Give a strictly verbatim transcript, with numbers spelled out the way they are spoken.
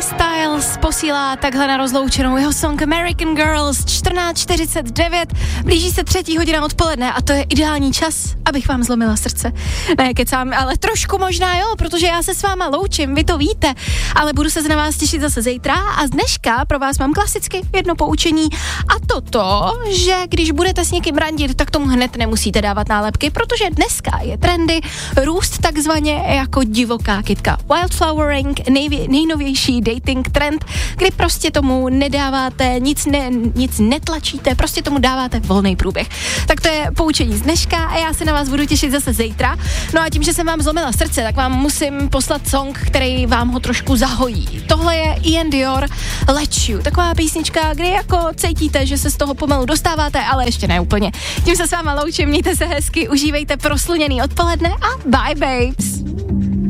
Styles posílá takhle na rozloučenou jeho song American Girls. čtrnáct čtyřicet devět, blíží se třetí hodina odpoledne a to je ideální čas, abych vám zlomila srdce. Ne, kecám, ale trošku možná jo, protože já se s váma loučím, vy to víte, ale budu se na vás těšit zase zítra a z dneška pro vás mám klasicky jedno poučení a to to, že když budete s někým randit, tak tomu hned nemusíte dávat nálepky, protože dneska je trendy růst takzvaně jako divoká kytka. Wildflowering, nejvě, nejnovější dating trend, kdy prostě tomu nedáváte, nic, ne, nic netlačíte, prostě tomu dáváte volný průběh. Tak to je poučení z dneška a já se na vás budu těšit zase zítra. No a tím, že jsem vám zlomila srdce, tak vám musím poslat song, který vám ho trošku zahojí. Tohle je Ian Dior Let You, taková písnička, kdy jako cítíte, že se z toho pomalu dostáváte, ale ještě ne úplně. Tím se s váma loučím, mějte se hezky, užívejte prosluněný odpoledne a bye babes.